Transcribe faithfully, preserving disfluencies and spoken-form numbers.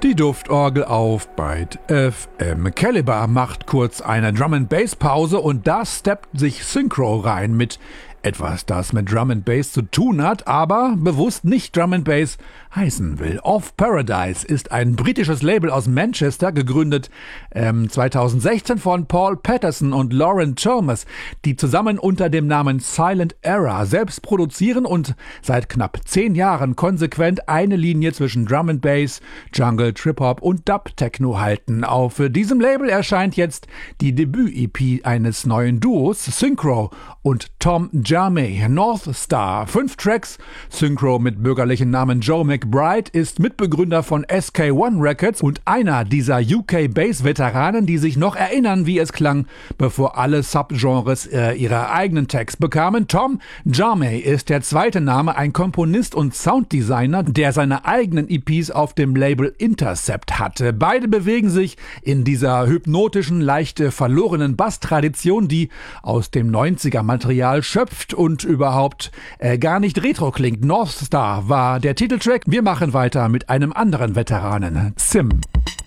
Die Duftorgel auf Byte F M. Caliber macht kurz eine Drum-and-Bass-Pause und da steppt sich Synkro rein mit etwas, das mit Drum and Bass zu tun hat, aber bewusst nicht Drum and Bass heißen will. Off Paradise ist ein britisches Label aus Manchester, gegründet ähm, zweitausendsechzehn von Paul Patterson und Lauren Chalmers, die zusammen unter dem Namen Silent Era selbst produzieren und seit knapp zehn Jahren konsequent eine Linie zwischen Drum and Bass, Jungle, Trip-Hop und Dub-Techno halten. Auf diesem Label erscheint jetzt die Debüt-E P eines neuen Duos, Synkro und Tom Jarmey, North Star. Fünf Tracks. Synkro mit bürgerlichen Namen Joe McBride ist Mitbegründer von S K eins Records und einer dieser U K-Bass-Veteranen, die sich noch erinnern, wie es klang, bevor alle Subgenres äh, ihre eigenen Tags bekamen. Tom Jarmey ist der zweite Name, ein Komponist und Sounddesigner, der seine eigenen E Ps auf dem Label Intercept hatte. Beide bewegen sich in dieser hypnotischen, leicht verlorenen Bass-Tradition, die aus dem neunziger-Material schöpft und überhaupt äh, gar nicht retro klingt. North Star war der Titeltrack. Wir machen weiter mit einem anderen Veteranen, Sim.